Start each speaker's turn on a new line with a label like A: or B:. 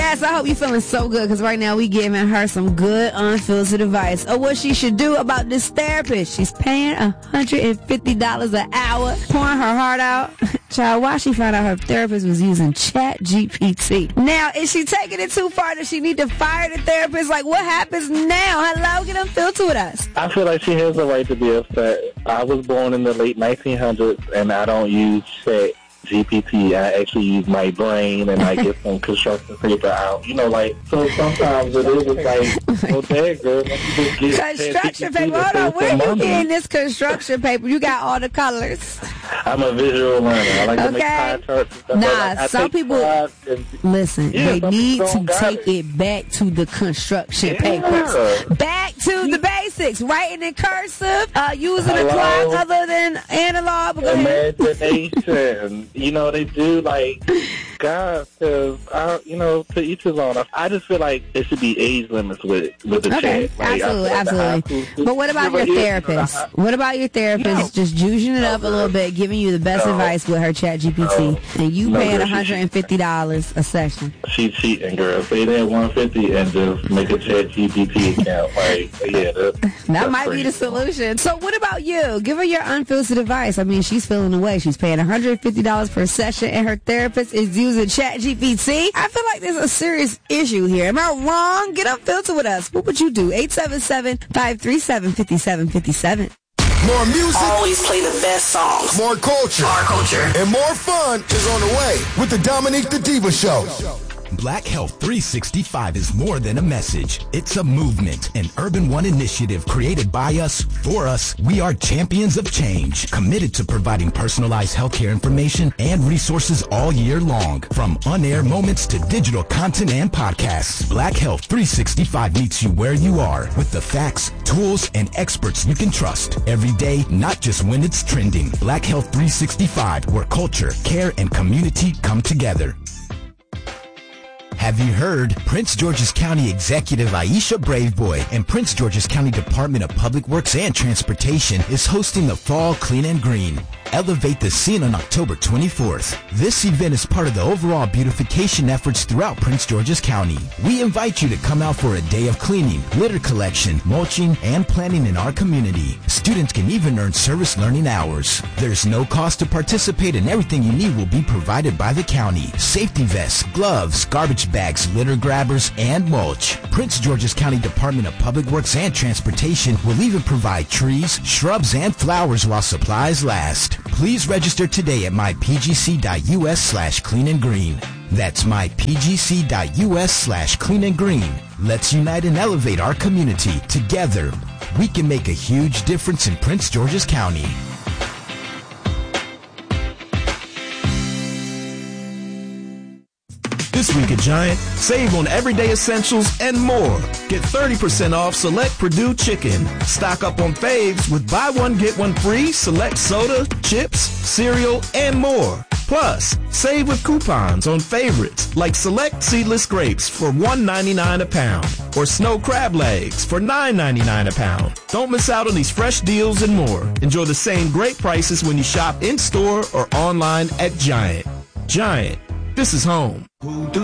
A: Cass, I hope you're feeling so good because right now we giving her some good unfiltered advice of what she should do about this therapist. She's paying $150 an hour, pouring her heart out. Child, why she found out her therapist was using ChatGPT. Now, is she taking it too far? Does she need to fire the therapist? Like, what happens now? Hello, get unfiltered with us.
B: I feel like she has the right to be upset. I was born in the late 1900s, and I don't use ChatGPT. I actually use my brain, and I get some construction paper out. You know, like, so sometimes it is like, oh, dang, girl, let me just get
A: construction paper. Hold on, where you getting this construction paper? You got all the colors.
B: I'm a visual learner. I like to make pie charts and stuff.
A: Nah, some people, listen, they need to take it back to the construction papers. Back to the basics. Writing in cursive, using a clock other than analog.
B: Imagination. You know, they do, like, God, because, you know, to each his own. I just feel like there should be age limits with the chat. Like,
A: absolutely. But what about your therapist? What about your therapist just juicing it up a little bit, giving you the best advice with her ChatGPT, and you paying $150 a session?
B: She's cheating, girl. Say that $150 and just make a ChatGPT account. Like, yeah,
A: that might be the solution. So what about you? Give her your unfiltered advice. I mean, she's feeling away. She's paying $150 per session, and her therapist is using ChatGPT. I feel like there's a serious issue here. Am I wrong? Get unfiltered with us. What would you do? 877-537-5757.
C: More music.
D: Always play the best songs.
C: More culture. And more fun is on the way with the Dominique the Diva Show.
E: Black Health 365 is more than a message. It's a movement, an Urban One initiative created by us, for us. We are champions of change, committed to providing personalized healthcare information and resources all year long. From on-air moments to digital content and podcasts, Black Health 365 meets you where you are with the facts, tools, and experts you can trust every day, not just when it's trending. Black Health 365, where culture, care, and community come together. Have you heard? Prince George's County Executive Aisha Braveboy and Prince George's County Department of Public Works and Transportation is hosting the Fall Clean and Green. Elevate the Scene on October 24th. This event is part of the overall beautification efforts throughout Prince George's County. We invite you to come out for a day of cleaning, litter collection, mulching, and planting in our community. Students can even earn service learning hours. There's no cost to participate, and everything you need will be provided by the county. Safety vests, gloves, garbage bags, litter grabbers, and mulch. Prince George's County Department of Public Works and Transportation will even provide trees, shrubs, and flowers while supplies last. Please register today at mypgc.us/clean-and-green. That's mypgc.us/clean-and-green. Let's unite and elevate our community. Together, we can make a huge difference in Prince George's County.
F: This week at Giant, save on everyday essentials and more. Get 30% off select Purdue chicken. Stock up on faves with buy one, get one free select soda, chips, cereal, and more. Plus, save with coupons on favorites like select seedless grapes for $1.99 a pound or snow crab legs for $9.99 a pound. Don't miss out on these fresh deals and more. Enjoy the same great prices when you shop in-store or online at Giant. Giant, this is home.